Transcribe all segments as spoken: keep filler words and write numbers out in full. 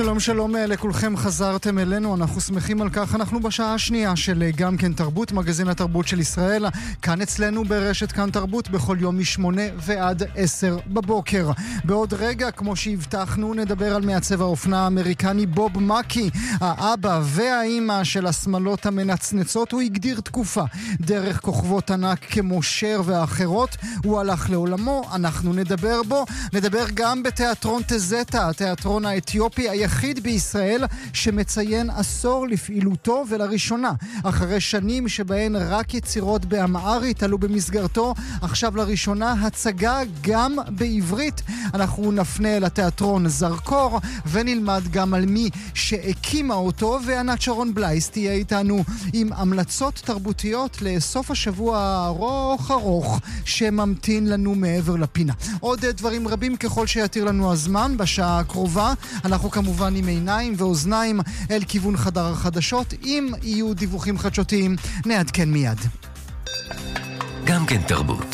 שלום שלום לכולכם, חזרתם אלינו, אנחנו שמחים על כך. אנחנו בשעה השנייה של גם כן תרבות, מגזין התרבות של ישראל, כאן אצלנו ברשת כאן תרבות, בכל יום משמונה ועד עשר בבוקר. בעוד רגע, כמו שהבטחנו, נדבר על מעצב האופנה האמריקני בוב מאקי, האבא והאימא של השמלות המנצנצות. הוא הגדיר תקופה דרך כוכבות ענק כמו שר ואחרות. הוא הלך לעולמו, אנחנו נדבר בו. נדבר גם בתיאטרון תזטה, התיאטרון האתיופי היחיד בישראל שמציין עשור לפעילותו, ולראשונה אחרי שנים שבהן רק יצירות באמהרית עלו במסגרתו, עכשיו לראשונה הצגה גם בעברית. אנחנו נפנה לתיאטרון זרקור ונלמד גם על מי שהקימה אותו, וענת שרון בלייס תהיה איתנו עם המלצות תרבותיות לסוף השבוע הארוך ארוך שממתין לנו מעבר לפינה. עוד דברים רבים ככל שיתיר לנו הזמן בשעה הקרובה. אנחנו כמובן עם עיניים ואוזניים אל כיוון חדר החדשות. אם יהיו דיווחים חדשותיים נעדכן מיד. גם כן תרבות.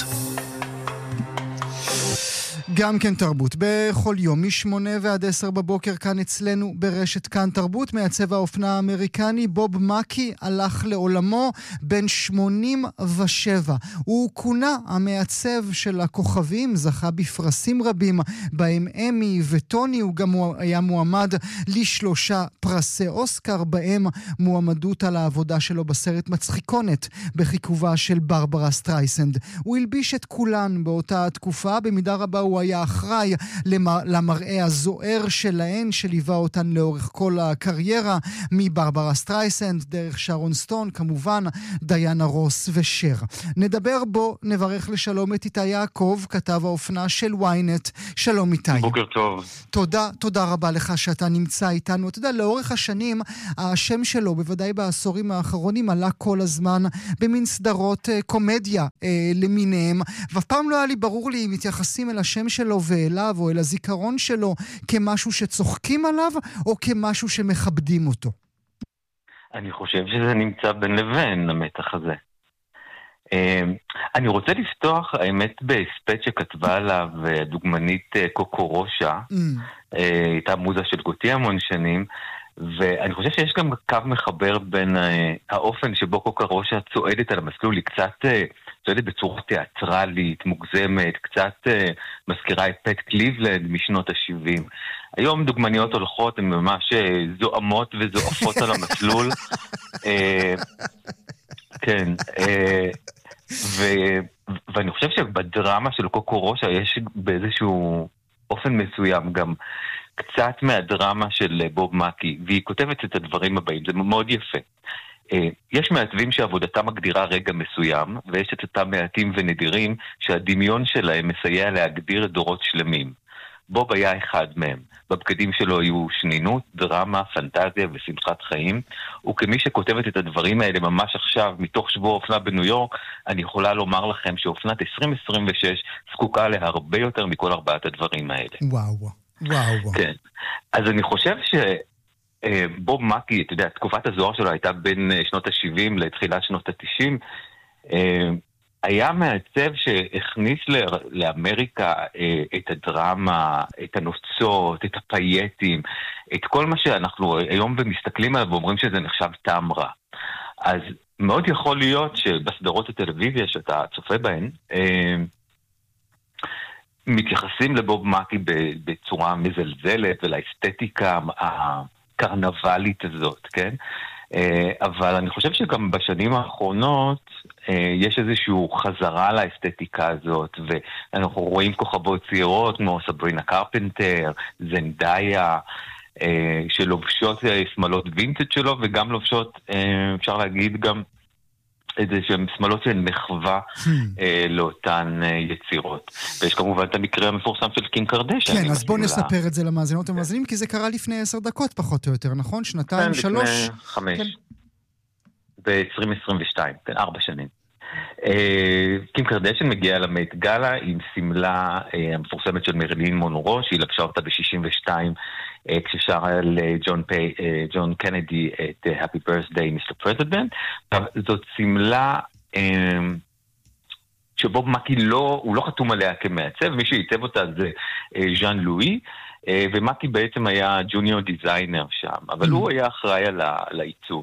גם כן תרבות, בכל יום משמונה ועד עשר בבוקר כאן אצלנו ברשת כאן תרבות. מעצב האופנה האמריקני בוב מאקי הלך לעולמו בן שמונים ושבע. הוא כונה המעצב של הכוכבים, זכה בפרסים רבים בהם אמי וטוני. הוא גם היה מועמד לשלושה פרסי אוסקר, בהם מועמדות על העבודה שלו בסרט מצחיקונת בחיכובה של ברברה סטרייסנד. הוא הלביש את כולן באותה תקופה, במידה רבה הוא היה אחראי למראה הזוהר שלהן שליווה אותן לאורך כל הקריירה, מברברה סטרייסנד דרך שרון סטון, כמובן דיאנה רוס ושר. נדבר בו, נברך לשלום את איתי יעקב, כתב האופנה של וויינט. שלום איתי. בוקר טוב. תודה, תודה רבה לך שאתה נמצא איתנו. אתה יודע, לאורך השנים השם שלו, בוודאי בעשורים האחרונים, עלה כל הזמן במין סדרות קומדיה אה, למיניהם, ואף פעם לא היה לי ברור לי אם מתייחסים אל השם שלו ואליו או אל הזיכרון שלו כמשהו שצוחקים עליו או כמשהו שמכבדים אותו. אני חושב שזה נמצא בין לבין, המתח הזה. אני רוצה לפתוח, האמת, בהספט שכתבה עליו הדוגמנית קוקו רושה, הייתה מוזה של גוטי המון שנים, ואני חושב שיש גם קו מחבר בין האופן שבו קוקו רושה צועדת על המסלול, היא קצת צועדת בצורה תיאטרלית, מוגזמת, קצת מזכירה את פט קליבלנד משנות ה-שבעים. היום דוגמניות הולכות, הן ממש זועמות וזועפות על המסלול. כן, ואני חושב שבדרמה של קוקו רושה יש באיזשהו אופן מסוים גם קצת מהדרמה של בוב מאקי, והיא כותבת את הדברים הבאים, זה מאוד יפה. יש מעצבים שעבודתם מגדירה רגע מסוים, ויש את אותם מעטים ונדירים שהדמיון שלהם מסייע להגדיר דורות שלמים. בוב היה אחד מהם. בבגדים שלו היו שנינות, דרמה, פנטזיה ושמחת חיים, וכמי שכותבת את הדברים האלה ממש עכשיו מתוך שבוע אופנה בניו יורק, אני יכולה לומר לכם שאופנת עשרים עשרים ושש זקוקה להרבה יותר מכל ארבעת הדברים האלה. וואו, וואו. כן. אז אני חושב ש... בוב מאקי, אתה יודע, תקופת הזוהר שלו הייתה בין שנות ה-שבעים לתחילת שנות ה-תשעים, היה מעצב שהכניס לאמריקה את הדרמה, את הנוצות, את הפייטים, את כל מה שאנחנו היום מסתכלים עליו ואומרים שזה נחשב טעם רע. אז מאוד יכול להיות שבסדרות הטלוויזיה שאתה צופה בהן, מתייחסים לבוב מאקי בצורה מזלזלת ולאסתטיקה הקרנבלית הזאת, כן? אבל אני חושב שגם בשנים האחרונות יש איזשהו חזרה לאסתטיקה הזאת, ואנחנו רואים כוכבות צעירות כמו סברינה קרפנטר, זנדאיה, שלובשות שמלות וינטג' שלו, וגם לובשות, אפשר להגיד גם איזה שהן שמלות של מחווה לאותן יצירות. ויש כמובן את המקרה המפורסם של קים קרדשן. כן, אז בוא נספר את זה למאזינות ומאזינים, כי זה קרה לפני עשר דקות פחות או יותר, נכון? שנתיים, שלוש? לפני חמש. ב-עשרים עשרים ושתיים, כן, ארבע שנים. קים קרדשן מגיעה למייט גאלה עם סמלה המפורסמת של מרילין מונרו, שהיא לבשה אותה ב-שישים ושתיים, כששרה לג'ון פיי, ג'ון קנדי את Happy Birthday מיסטר President. זאת סמלה שבוב מאקי לא, הוא לא חתום עליה כמעצב, מי שייצב אותה זה ז'אן לואי, ומקי בעצם היה ג'וניור דיזיינר שם, אבל הוא היה אחראי על העיצוב.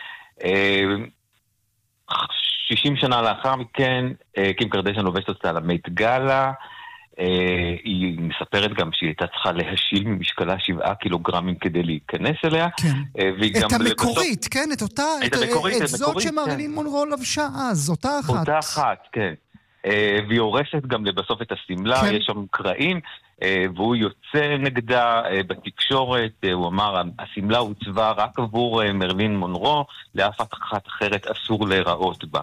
שישים שנה לאחר מכן, קים קרדשן לובשת אותה למייט גאלה, היא מספרת גם שהיא הייתה צריכה להשיל ממשקלה שבעה קילוגרמים כדי להיכנס אליה. את המקורית, כן? את אותה, את זאת שמרילין מונרו לבשה אז, אותה אחת. אותה אחת, כן. והיא הורסת גם לבסוף את הסמלה, יש שם קרעים, והוא יוצא נגדה בתקשורת, הוא אמר, הסמלה הוצבה רק עבור מרילין מונרו, לאף אחת אחרת אסור להיראות בה.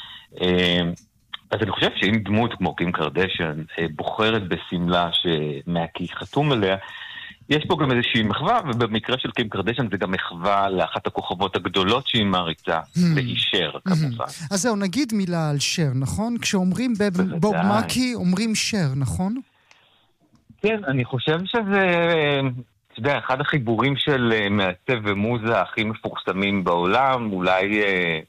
אז אני חושב שאם דמות כמו קים קרדשן בוחרת בסמלה שמקי חתום עליה, יש פה גם איזושהי מחווה, ובמקרה של קים קרדשן זה גם מחווה לאחת הכוכבות הגדולות שהיא מעריצה, לאישר כמובן. אז זהו, נגיד מילה על שר, נכון? כשאומרים בוב מקי, אומרים שר, נכון? כן, אני חושב שזה, אתה יודע, אחד החיבורים של מעצב ומוזה הכי מפורסמים בעולם, אולי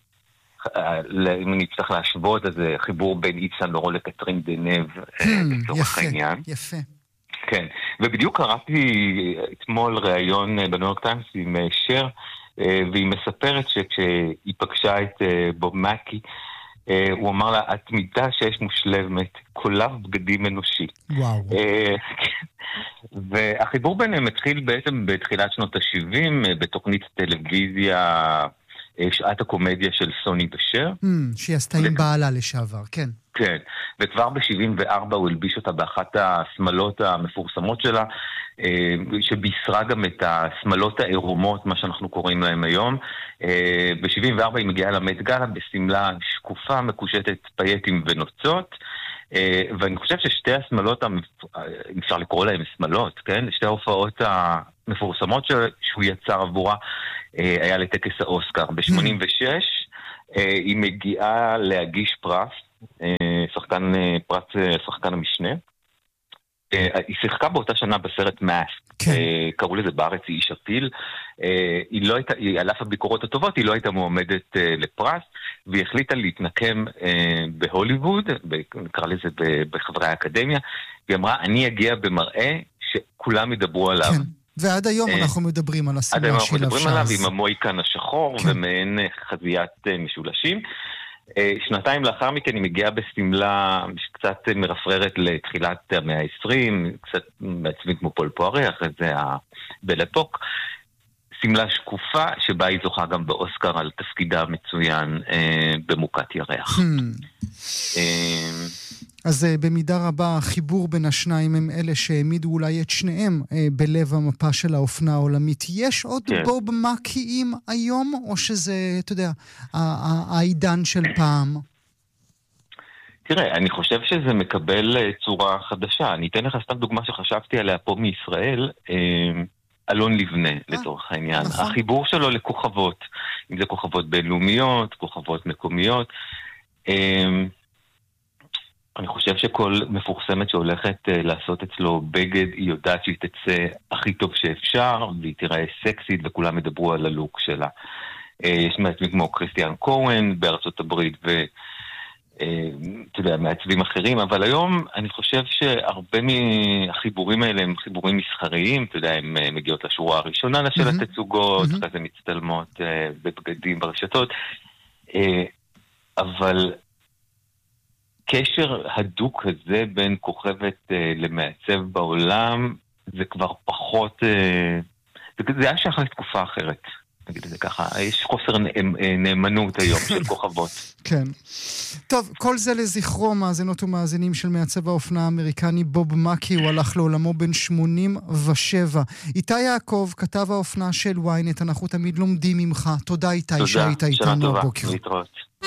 אם אני צריך להשוות, אז זה חיבור בין איצן לורו לקטרין דנב לצורך העניין. יפה. כן, ובדיוק קראתי אתמול ראיון בניו יורק טיימס עם שר, והיא מספרת שכשהיא פגשה את בוב מקי, הוא אמר לה, את מידה שיש מושלמת, קולב בגדים אנושי. וואו. והחיבור ביניהם התחיל בעצם בתחילת שנות ה-שבעים, בתוכנית טלוויזיה, שעת הקומדיה של סוני ושר. שהיא עשתה עם בעלה לשעבר, כן. כן, וכבר ב-שבעים וארבע הוא הלביש אותה באחת השמלות המפורסמות שלה, שבישרה גם את השמלות העירומות, מה שאנחנו קוראים להם היום. ב-שבעים וארבע היא מגיעה למייט גאלה בסמלה שקופה, מקושטת פייטים ונוצות, ואני חושב ששתי השמלות, אם אפשר לקרוא להם שמלות, כן? שתי ההופעות המפורסמות שהוא יצר עבורה, היה לטקס האוסקר. ב-שמונים ושש היא מגיעה להגיש פרס, שחקן פרס שחקן המשנה. היא שיחקה באותה שנה בסרט מאסק, קראו לזה בארץ איש הפיל. היא לא הייתה, על אף הביקורות הטובות, היא לא הייתה מועמדת לפרס, והיא החליטה להתנקם בהוליווד, נקרא לזה בחברי האקדמיה, והיא אמרה, אני אגיע במראה שכולם ידברו עליו. ועד היום אנחנו מדברים על הסמלה של עד היום אנחנו מדברים עליו עם המויקן השחור ומעין חזיית משולשים. שנתיים לאחר מכן היא מגיעה בסמלה שקצת מרפררת לתחילת המאה ה-עשרים, קצת מעצבים כמו פול פוארה, אחרי זה בלפוק. סמלה שקופה שבה היא זוכה גם באוסקר על תפקידה המצוין במוקת ירח. אז במידה רבה החיבור בין השניים הם אלה שהעמידו אולי את שניהם בלב המפה של האופנה העולמית. יש עוד בוב מקיים היום, או שזה, אתה יודע, העידן של פעם? תראה, אני חושב שזה מקבל צורה חדשה. אני אתן לך סתם דוגמה שחשבתי עליה פה מישראל, אלון לבנה, לצורך העניין. החיבור שלו לכוכבות, אם זה כוכבות בינלאומיות, כוכבות מקומיות, אני חושב שכל מפורסמת שהולכת לעשות אצלו בגד, היא יודעת שהיא תצא הכי טוב שאפשר, והיא תראה סקסית, וכולם ידברו על הלוק שלה. יש מעצבים כמו קריסטיאן קואן בארצות הברית, ואתה יודע, מעצבים אחרים, אבל היום אני חושב שהרבה מהחיבורים האלה הם חיבורים מסחריים, אתה יודע, הם מגיעות לשורה הראשונה של התצוגות, אחרי זה מצטלמות בבגדים ברשתות, אבל קשר הדוק הזה בין כוכבת למעצב בעולם, זה כבר פחות, זה היה שייך לתקופה אחרת, נגיד את זה ככה, יש חוסר נאמנות היום של כוכבות. כן. טוב, כל זה לזכרו מאזינות ומאזינים של מעצב האופנה האמריקני בוב מקי, הוא הלך לעולמו בן שמונים ושבע. איתי יעקב, כתב האופנה של וויינט, אנחנו תמיד לומדים ממך. תודה איתי שהיית איתנו הבוקר. תודה, להתראות.